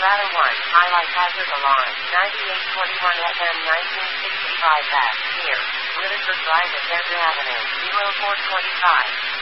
Nevada 1, highlight hazard alarm, 9821 FM 1965 at, near, Willisburg Drive at Denver Avenue, 0425.